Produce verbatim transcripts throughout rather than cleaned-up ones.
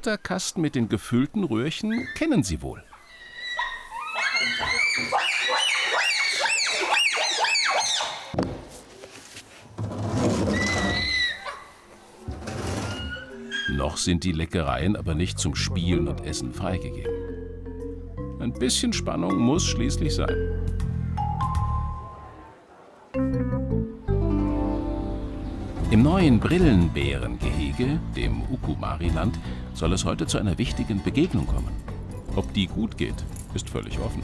Futterkasten mit den gefüllten Röhrchen kennen Sie wohl. Noch sind die Leckereien aber nicht zum Spielen und Essen freigegeben. Ein bisschen Spannung muss schließlich sein. Im neuen Brillenbärengehege, dem Ukumariland, soll es heute zu einer wichtigen Begegnung kommen. Ob die gut geht, ist völlig offen.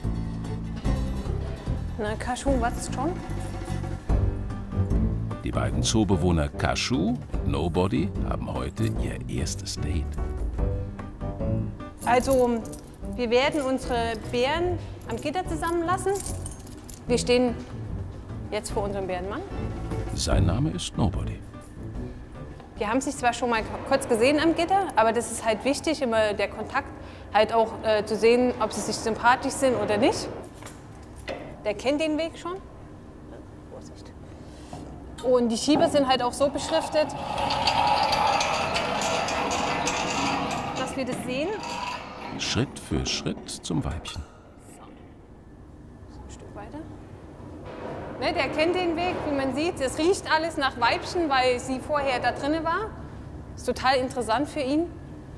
Na, Kaschu, was schon? Die beiden Zoobewohner Kaschu und Nobody haben heute ihr erstes Date. Also, wir werden unsere Bären am Gitter zusammenlassen. Wir stehen jetzt vor unserem Bärenmann. Sein Name ist Nobody. Wir haben sich zwar schon mal kurz gesehen am Gitter, aber das ist halt wichtig, immer der Kontakt, halt auch äh, zu sehen, ob sie sich sympathisch sind oder nicht. Der kennt den Weg schon. Vorsicht. Und die Schieber sind halt auch so beschriftet, dass wir das sehen. Schritt für Schritt zum Weibchen. So, ein Stück weiter. Ne, der kennt den Weg, wie man sieht. Es riecht alles nach Weibchen, weil sie vorher da drinne war. Ist total interessant für ihn.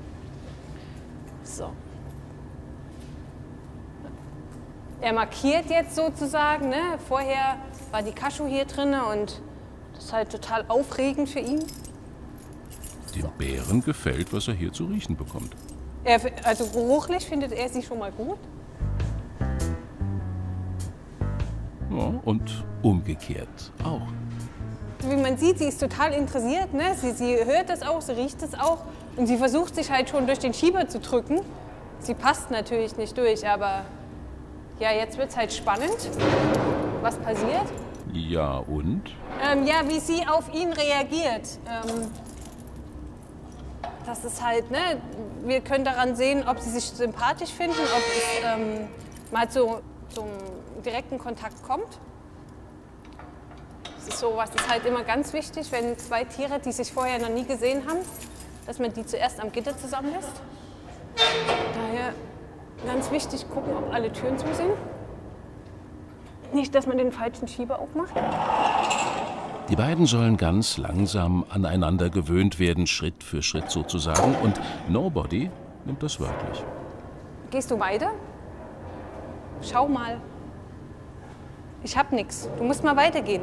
So. Er markiert jetzt sozusagen. Ne? Vorher war die Kaschu hier drinne und das ist halt total aufregend für ihn. Dem Bären gefällt, was er hier zu riechen bekommt. Er, also geruchlich findet er sie schon mal gut. Ja, und umgekehrt auch. Wie man sieht, sie ist total interessiert. Ne? Sie, sie hört das auch, sie riecht es auch. Und sie versucht sich halt schon durch den Schieber zu drücken. Sie passt natürlich nicht durch, aber ja, jetzt wird es halt spannend. Was passiert? Ja, und? Ähm, ja, wie sie auf ihn reagiert. Ähm, das ist halt, ne, wir können daran sehen, ob sie sich sympathisch finden, ob es ähm, mal zu, zum direkten Kontakt kommt. Das ist so was, ist halt immer ganz wichtig, wenn zwei Tiere, die sich vorher noch nie gesehen haben, dass man die zuerst am Gitter zusammenlässt. Daher ganz wichtig gucken, ob alle Türen zu sind. Nicht, dass man den falschen Schieber aufmacht. Die beiden sollen ganz langsam aneinander gewöhnt werden, Schritt für Schritt sozusagen. Und Nobody nimmt das wörtlich. Gehst du weiter? Schau mal. Ich hab nix. Du musst mal weitergehen.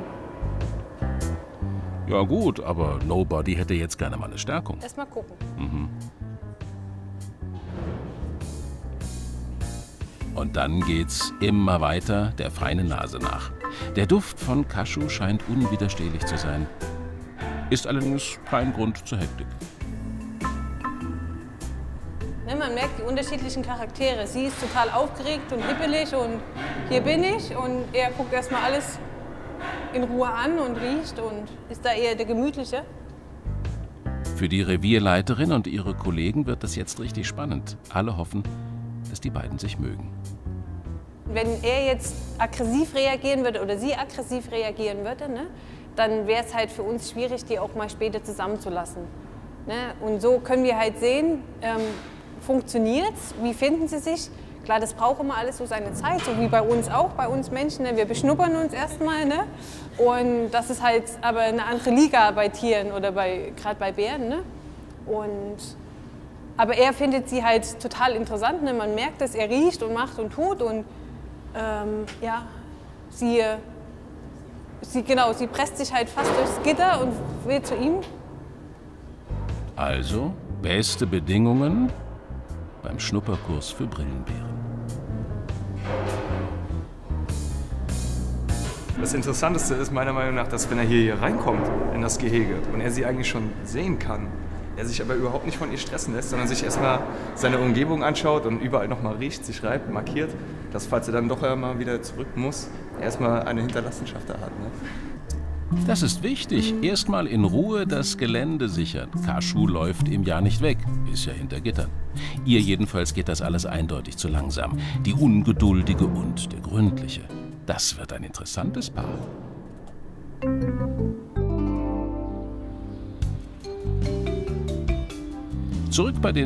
Ja gut, aber Nobody hätte jetzt gerne mal eine Stärkung. Erst mal gucken. Mhm. Und dann geht's immer weiter der feinen Nase nach. Der Duft von Kaschu scheint unwiderstehlich zu sein. Ist allerdings kein Grund zur Hektik. Ne, man merkt die unterschiedlichen Charaktere. Sie ist total aufgeregt und hippelig und hier bin ich. Und er guckt erstmal alles in Ruhe an und riecht und ist da eher der Gemütliche. Für die Revierleiterin und ihre Kollegen wird das jetzt richtig spannend. Alle hoffen, dass die beiden sich mögen. Wenn er jetzt aggressiv reagieren würde oder sie aggressiv reagieren würde, ne, dann wäre es halt für uns schwierig, die auch mal später zusammenzulassen. Ne? Und so können wir halt sehen, ähm, funktioniert's, wie finden sie sich. Klar, das braucht immer alles so seine Zeit, so wie bei uns auch, bei uns Menschen. Ne? Wir beschnuppern uns erstmal. Ne? Und das ist halt aber eine andere Liga bei Tieren oder bei, gerade bei Bären. Ne? Und aber er findet sie halt total interessant. Ne? Man merkt, dass er riecht und macht und tut. Und ähm, ja, sie, sie, genau, sie presst sich halt fast durchs Gitter und will zu ihm. Also, beste Bedingungen beim Schnupperkurs für Brillenbären. Das Interessanteste ist meiner Meinung nach, dass wenn er hier, hier reinkommt in das Gehege und er sie eigentlich schon sehen kann, er sich aber überhaupt nicht von ihr stressen lässt, sondern sich erstmal seine Umgebung anschaut und überall nochmal riecht, sich schreibt, markiert, dass falls er dann doch mal wieder zurück muss, erstmal eine Hinterlassenschaft da hat. Ne? Das ist wichtig. Erstmal in Ruhe das Gelände sichern. Kaschu läuft ihm ja nicht weg, ist ja hinter Gittern. Ihr jedenfalls geht das alles eindeutig zu langsam. Die Ungeduldige und der Gründliche. Das wird ein interessantes Paar. Zurück bei den